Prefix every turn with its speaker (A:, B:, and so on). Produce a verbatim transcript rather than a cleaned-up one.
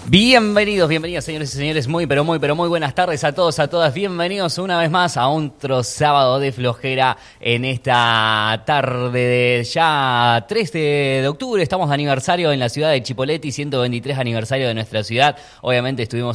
A: Bienvenidos, bienvenidos señores y señores, muy pero muy pero muy buenas tardes a todos, a todas, bienvenidos una vez más a otro sábado de flojera en esta tarde de ya tres de octubre, estamos de aniversario en la ciudad de Chipoleti, ciento veintitrés aniversario de nuestra ciudad, obviamente estuvimos